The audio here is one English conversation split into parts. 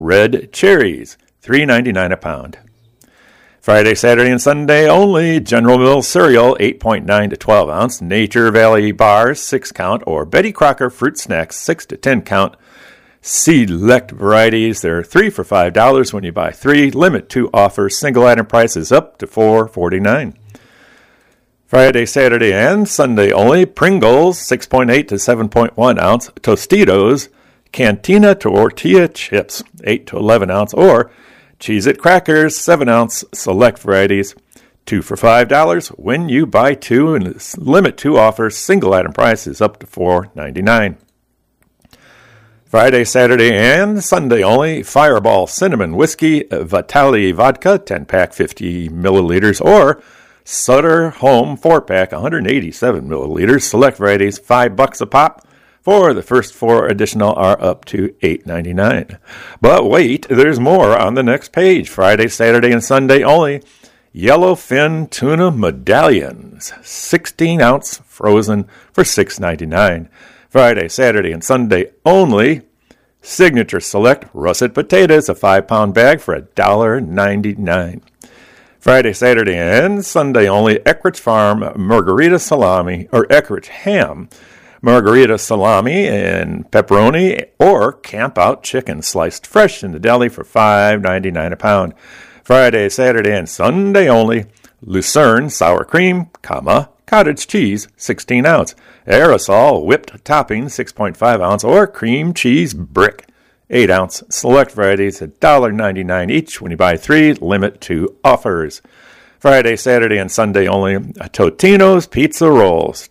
red cherries, $3.99 a pound. Friday, Saturday, and Sunday only, General Mills cereal, 8.9 to 12 ounce, Nature Valley bars, 6 count, or Betty Crocker fruit snacks, 6 to 10 count. Select varieties, they're 3 for $5 when you buy 3. Limit 2 offers, single item prices up to $4.49. Friday, Saturday, and Sunday only, Pringles, 6.8 to 7.1 ounce, Tostitos, Cantina tortilla chips, 8 to 11 ounce, or Cheez-It crackers, 7 ounce, select varieties, 2 for $5 when you buy 2, and limit 2 offers, single item prices up to $4.99. Friday, Saturday, and Sunday only, Fireball Cinnamon Whiskey, Vitali Vodka, 10-pack, 50 milliliters, or Sutter Home 4-pack, 187 milliliters, select varieties, $5 a pop. For the first 4 additional are up to $8.99. But wait, there's more on the next page. Friday, Saturday, and Sunday only, Yellowfin Tuna Medallions, 16 ounce, frozen for $6.99. Friday, Saturday, and Sunday only, Signature Select Russet Potatoes, a 5-pound bag for $1.99. Friday, Saturday, and Sunday only, Eckrich Farm Margarita Salami, or Eckrich Ham, Margarita Salami and Pepperoni, or Camp Out Chicken, sliced fresh in the deli for $5.99 a pound. Friday, Saturday, and Sunday only, Lucerne Sour Cream, Cottage Cheese, 16 ounce, Aerosol Whipped Topping, 6.5 ounce, or Cream Cheese Brick, 8 ounce, select varieties, $1.99 each when you buy 3, limit 2 offers. Friday, Saturday, and Sunday only, Totino's Pizza Rolls,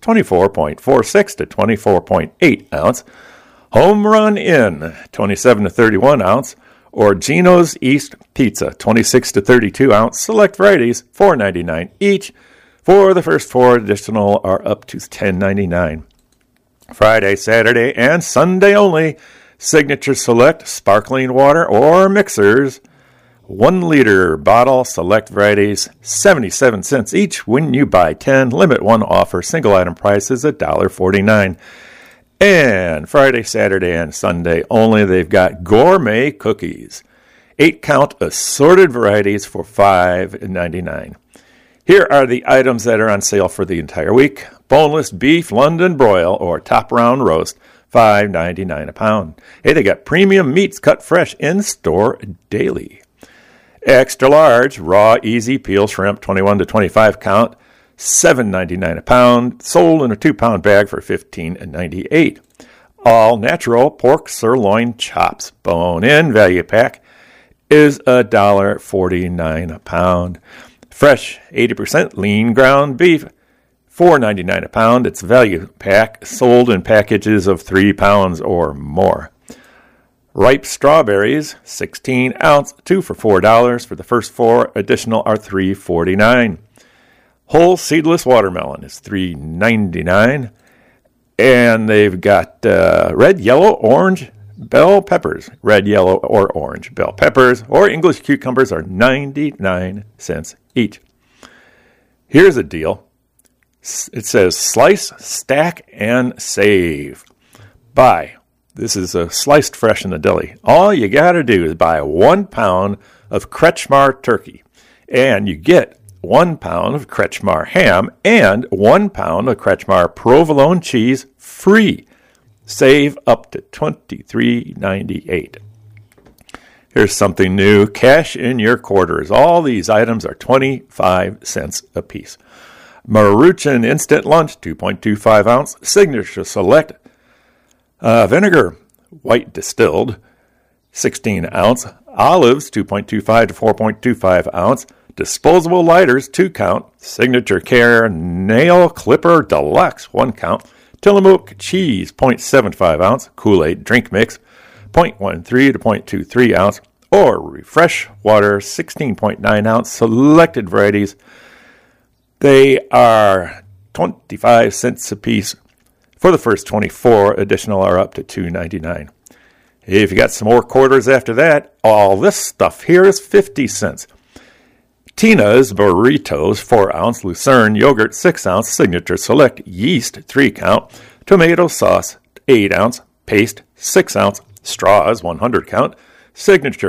24.46 to 24.8 ounce, Home Run Inn, 27 to 31 ounce, or Gino's East Pizza, 26 to 32 ounce, select varieties, $4.99 each. For the first 4 additional are up to $10.99. Friday, Saturday, and Sunday only, Signature Select Sparkling Water or Mixers, 1 liter bottle, select varieties, 77 cents each when you buy 10. Limit 1 offer, single item price is $1.49. And Friday, Saturday, and Sunday only, they've got gourmet cookies, 8 count assorted varieties for $5.99. Here are the items that are on sale for the entire week. Boneless beef London broil or top round roast, $5.99 a pound. Hey, they got premium meats cut fresh in store daily. Extra large raw easy peel shrimp, 21 to 25 count, $7.99 a pound, sold in a 2-pound bag for $15.98. All natural pork sirloin chops, bone in value pack, is $1.49 a pound. Fresh 80% lean ground beef, $4.99 a pound. It's value pack, sold in packages of 3 pounds or more. Ripe strawberries, 16 ounce, 2 for $4. For the first 4 additional are $3.49. Whole seedless watermelon is $3.99. And they've got red, yellow, orange bell peppers. Red, yellow, or orange bell peppers or English cucumbers are 99 cents each. Here's a deal. It says slice, stack, and save. Buy. This is sliced fresh in the deli. All you got to do is buy 1 pound of Kretschmar turkey, and you get 1 pound of Kretschmar ham and 1 pound of Kretschmar provolone cheese free. Save up to $23.98. Here's something new. Cash in your quarters. All these items are 25 cents a piece. Maruchan Instant Lunch, 2.25 ounce. Signature Select vinegar, white distilled, 16 ounce. Olives, 2.25 to 4.25 ounce. Disposable lighters, 2 count. Signature Care Nail Clipper Deluxe, 1 count. Tillamook cheese, 0.75 ounce. Kool-Aid drink mix, 0.13 to 0.23 ounce. Or Refresh Water, 16.9 ounce. Selected varieties. They are 25 cents a piece. For the first 24, additional are up to $2.99. If you got some more quarters after that, all this stuff here is 50 cents. Tina's Burritos, 4 ounce. Lucerne yogurt, 6 ounce. Signature Select yeast, 3 count. Tomato sauce, 8 ounce. Paste, 6 ounce. Straws, 100 count. Signature